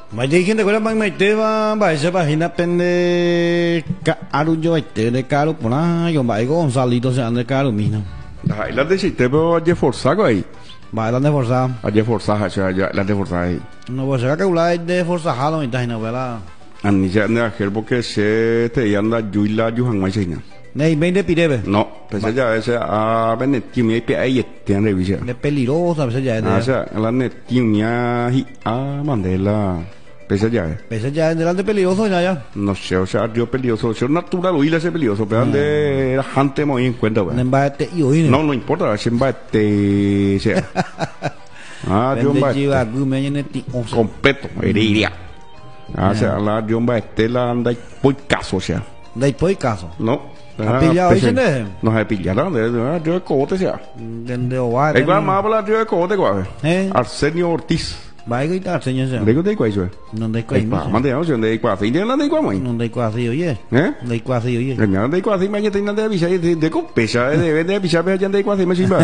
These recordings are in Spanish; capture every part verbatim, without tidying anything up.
Mà đi khiến người ta mày tê ba bài sẽ bài hình pende ka aru yo este de caro por ahí yo bài có salido se ande caro mina. Dai, la de te veo a forza aí. Bài là de forza. A de forza ha cha ya la de forza aí. No vos acá que ulai de forza halo ita hina vela. An ni ja na herbo que se te anda juila ju hang mai sina. Nei ben de pirebe. No, pese ya ese a benet ti mi pe ai te ande visa. De peligrosa pese ya Ah, de. sea, la net ti mi hi a Mandela. Pese ya. Pese ya delante peligroso ya ya. No sé, o sea, yo peligroso, es natural huila ese peligroso, pero ande la gente muy en cuenta, güey. Nem ba te yo ine. No, no importa, siempre te sea. Ah, yo Ben va de jiwa gu me ne ti onse. completo, heriría. Ah, o sea, la yo va la anda por caso, o sea. Dai poi caso. No. Ha pillado ese ne. No se pillaron, de yo de cote, sea. Den de oa. Igual más habla yo de cote, güey. Eh. Arsenio Ortiz. Bài cái ta señor se. De cote, güey, eso. Non dai quai mi. Mande, no sé, de cuál, fin de la de cuál, güey. Non dai quasi oye. ¿Eh? Dai quasi oye. El mío de cuál, me tiene de visa, de copesa, de vender visa, pero ya de cuál, me sirve.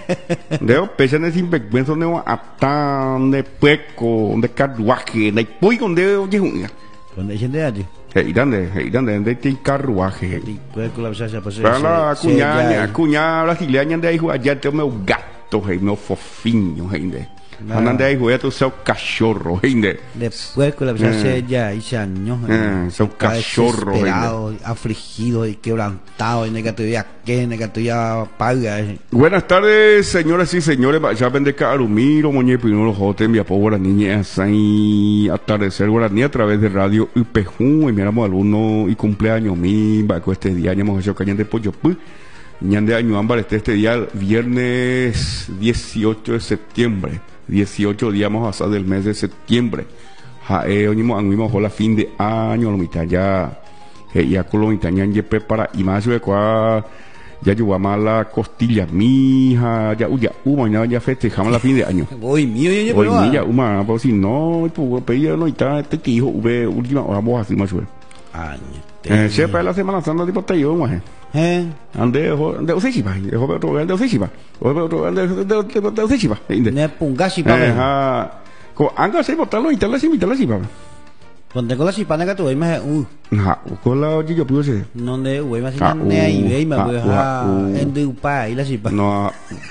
De copesa, de sinvergüenza, de aptan, de pueco, de carruaje, de pui con de oye, junga. Con de gente allí. Hey, dande, hey, dande, de tin carruaje. Y puede con la besacia pues. Para la cuña, cuña brasileña de ahí, allá te meu gato, hey, meu fofinho, hey, de. Andando ahí, juega tu seu cachorro, hey, de. Después con la besacia ya hice años. Eh, seu cachorro, desesperado, afligido y quebrantado y negatividad que negatividad paga. Buenas tardes, señoras y señores. Ya vende Carumiro, Moñe Pinuro, Jote, mi apodo Guaraní, ahí atardecer Guaraní a través de radio U P J. Y miramos alumno y cumpleaños mi, baco este día, hemos hecho cañón de pollo, pues. Ñande año ámbar este, este día, viernes dieciocho de septiembre. dieciocho días vamos a pasar del mes de septiembre. Ja, eh, oñimo, anguimos la fin de año, lo mitad ya, eh, ya con lo mitad ya ya prepara, y más de cuá, ya yo más la costilla, mija, ya, uy, ya, uh, mañana ya festejamos la fin de año. Hoy mío, yo Hoy mía, uma, pues si no, pues pedía no está, este que hijo, ve, última, vamos a hacer más suerte. Año. Eh, sepa la semana santa tipo te yo, más. Eh. Ande, ande, o sea, chiva, o otro, ande, o sea, chiva, o otro, ande, o sea, chiva. Ne pungashi pa. Eh, ha, ko anga se botarlo y tal así, y tal así, pa. Cuando con la chipana que tu me uh. Ha, con la oye yo puedo ser. Non de uy más Ah, ne ahí uh, ve ma ah, pues uh, ha uh. en de upa y la chipa. No,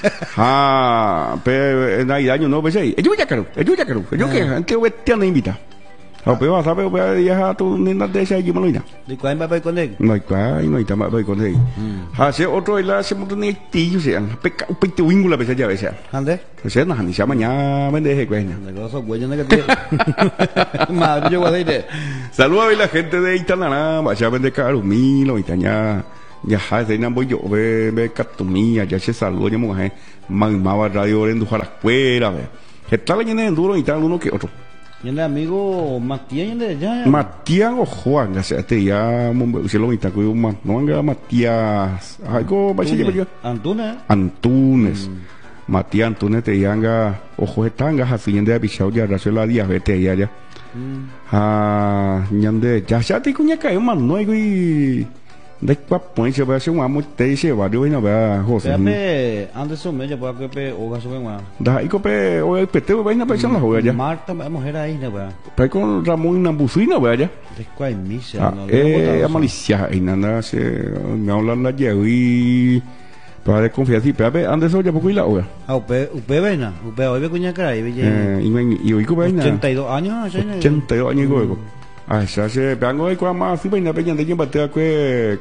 ha, pe, en Navidad no, pues ahí, yo ya quiero, yo ya quiero, yo que, antes voy a te invita. O pero vas a ver, voy a dejar tu nena de esa y me lo irá. De cuál va con él. No hay cuá, y no hay tama, voy con él. Hace otro, él hace mucho ni tío, se han pecado, un pito wingula, pues ya ves, ya. Ande. O sea, no, ni se mañana, me deje cuena. De cosa güey no que te. Madre yo voy a ir. Saludos a la gente de Itanará, vaya a vender Carumilo, Itaña, ya hace nada voy yo, ve, ve Catumía, ya se saludó, ya mujer, mamá radio en la escuela, ve. Que está leyendo en duro y tal uno que otro. Y el amigo Matías y de ya. Matías o Juan, ya sea, te ya, si lo viste, no venga Matías, algo, va a ser yo. Antunes. Antunes. Matías Antunes te yanga, ojo, están, a fin de avisar ya, razo la diabetes ya, ya. Ah, ñande, ya ya te cuña cae man, no hay de cuá ponerse va a ser un amo te dice va yo no va José. Pepe Anderson me llevó a que pe o gaso venga. Da y cope o el pete va a persona juega ya. Marta mujer ahí no va. Pero con Ramón Nambusuina va ya. De cuá misa no. Eh, amalicia y nada se me hablan la y para desconfiar sí, Pepe Anderson ya poco y la oga. Ah, upe upe vena, upe hoy ve cuña caray, ve. Eh, y hoy cope ochenta y dos años, ochenta y dos años luego. Ah, ya se vengo de cuál más, si venía peña de quien batea que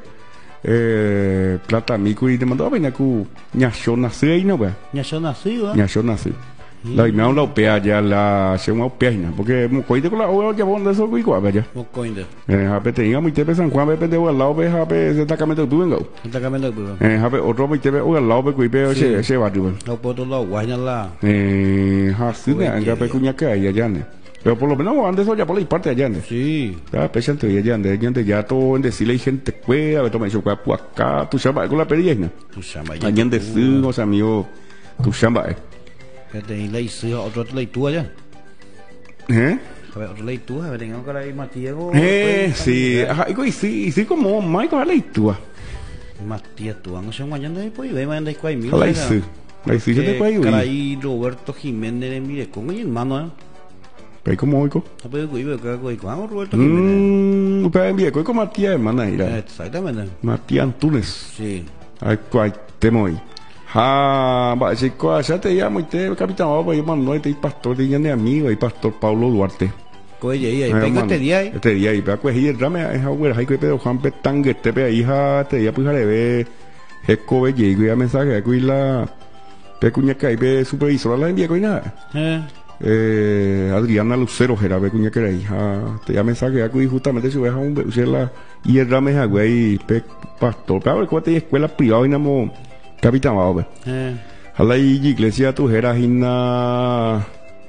eh plata mico y te mandó venía cu ñacho nací ahí no va. Ñacho nací, va. Ñacho nací. La me han la opea ya la se una opea porque mo coite con la o ya bon de eso igual vaya. Mo cointe. Eh, jape tenga muy tepe San Juan pepe de al lado ve jape se está cambiando tu vengo. Está cambiando tu. Eh, jape otro muy tepe o al lado ve cuipe se se va tu. No puedo lo guayna la. Eh, así de anga pe cuña que allá ya. Pero por lo menos antes ya por la parte allá. Sí. Ya pesante allá ande, gente ya todo en decirle hay gente cueva, que toma eso cueva por acá, tu chamba con la perilla. Tu chamba ya. Allá ande su, o sea, amigo, tu chamba. Que te ley su otro ley tú allá. ¿Eh? A ver, otro ley tú, a ver, tengo que ahí Matías. Eh, sí, ajá, y sí, sí como Michael ley tú. Matías tú, no sé allá ande pues, ve man de cuai mil. Ley su. Ley su, yo te cuai. Caray Roberto Jiménez de mire con mi hermano, ¿eh? Pero como hoy, Ah, pero cuy, pero que cuy, ¿cuándo Roberto Jiménez? mmm, pero envié con Matías, hermana, mira. Exactamente. Matías Antunes. Sí. Ay, cuál te moví. Ah, va, chico, ya te llamo y te, capitán, vamos a ir, mano, este pastor de de amigo, y pastor Pablo Duarte. Coye, ahí, ahí, pego este día ahí. Este día, y vea, pues, y el rame, es agüero, hay que pedir Juan Petangue, este pe, hija, este día, pues, jale, ve, es cobe, llego, y a mensaje, aquí la, pe, cuña, que hay, ve, supervisora, la envía, con nada. Eh. Eh, Adriana Lucero, era, ve, cuña, que era hija, te ya mensaje, aquí, justamente, si veas un, usted la, y el rame, es güey, pe, pastor, pero, a ver, cuánto hay escuela privada, y namo, capitán, va, ve. Eh. Hala y iglesia tu era hina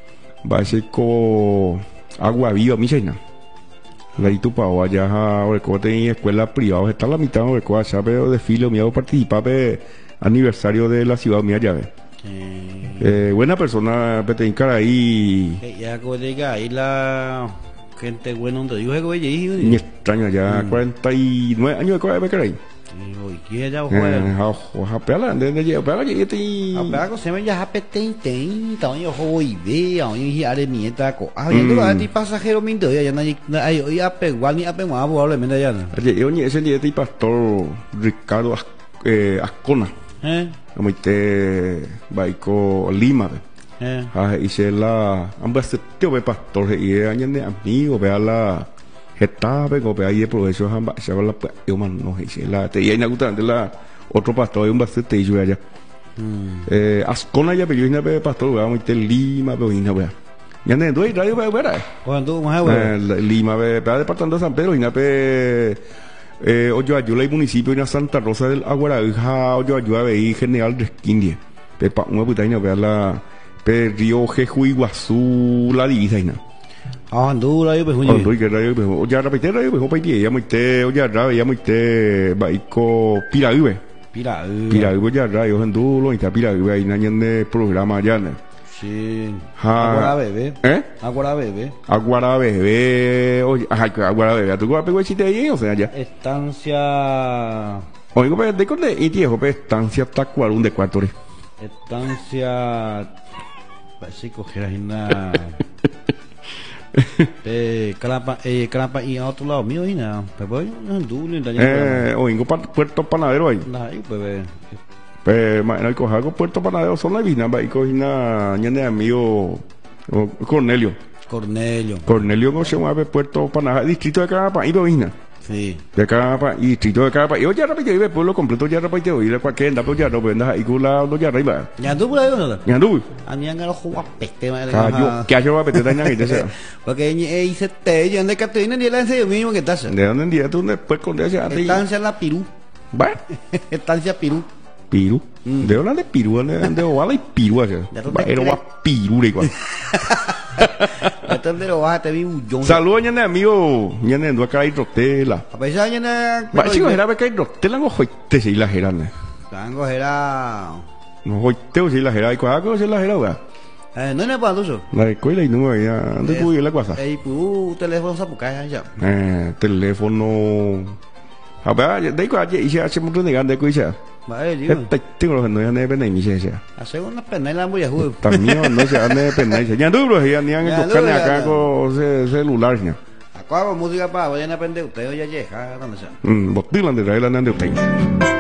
básico agua viva mi china. La y tu pao allá ahora como tenía escuela privada está la mitad de cosas ya veo de filo me hago participar de aniversario de la ciudad mía ya ve. Eh. Eh, buena persona pete cara ahí Que ya como llega ahí la gente buena donde digo que coye ahí. ni extraño ya cuarenta y nueve años de cosa me caray. Hoy que ya Eh, juega. ha ha pela de de pela que este A pega ko se me ya hape tem tem, tao yo hoy ve, ao yo ya de mieta ko. Ah, ya tú a ti pasajero min de ya na ay hoy a pe igual ni a pe más probablemente ya. Oye, yo ni ese día este pastor Ricardo As- eh, Ascona. Eh. Como te baiko Lima. Eh. Ah, hice la ambas tío ve pastor y año de amigo ve a la gesta vengo ve ahí de provecho ambas se va la yo man no hice la te y gusta de la otro pastor un bastante yo allá. Eh Ascona ya pero yo no ve pastor ve muy te Lima ve ina ve. Ya ne doy radio ve ver. Cuando más bueno. Lima ve ve departamento de San Pedro y na pe eh, Oyo Ayula y municipio y Santa Rosa del Aguaraja, Oyo Ayula veí General Resquindie. Pepa, una puta y no vea la pe Río Jeju Iguazú, la divisa y na. Ah, Honduras yo pues Oh, doy que radio, pues, oya rapete radio, pues, opa y ya muy te, oya radio, ya muy te, baico Piraúbe. Pira. Piraúbe ya radio, Honduras, y está Piraúbe ahí nañan de programa ya, ¿no? Sí. Ja. Agora bebé. ¿Eh? Agora bebé. Aguara bebé, oye, ajá, Aguara bebé, tú guapo chiste ahí, o sea, ya. Estancia. Oigo, pues, de conde, y tío, pues, estancia Tacuarún de cuatro horas. Estancia. Parece coger ahí una. Eh, Calapa, eh, Calapa y a otro lado mío y nada. Pero voy a Honduras, Eh, oigo, pa, Puerto Panadero ahí. ahí, bebé. Pues, ma, en el cojago Puerto Panadero son la vina, va, y cogina, ñane amigo, o, Cornelio. Cornelio. Cornelio no se mueve Puerto Panadero, distrito de Carapa, y vina. Sí. De Carapa, y distrito de Carapa, y oye, rápido, y ve pueblo completo, ya rápido, y de cualquier anda, pues ya no, pues anda ahí con la, no ya arriba. Ya tú por ahí, ¿no? Ya no, Anían a los juegos a peste, madre. cayó, que haya va a meter daña y te sea. Porque hice te, yo ande Caterina ni la enseño mismo que estás. ¿De dónde en día tú después con ese arte? Estancia La Pirú. Va, Estancia Pirú. Piru. De hablar de Piru, de de Ovala y Piru, allá. Ya tú Va, te era crees. va Piru, igual. Esto es de lo baja, te vi un millón. Saludos, ñane amigo, ñane ando acá hay rotela. A pesar de que. Va, chicos, era que hay rotela, no joite, si la gerana. Tango era. No joite, si la gerana, y cuál si la gerana, Eh, no es para tuyo. la escuela y no me veía, ¿dónde pude ir la cosa? Eh, pues, teléfono sapucay ya. Eh, teléfono. A ver, de ahí cuál, y se hace mucho de grande, cuisa. Vale, digo. Este, tengo los no ya ne pena y mi se Hace unas penas en la voy a jugar. también no se ane pena y ya duro, ya ni han Ya tocar duro, acá ya. con ce- celular ya. Acabo música para vayan a aprender ustedes ya llega, ¿dónde sea? Mm, botilan de traer la nande usted.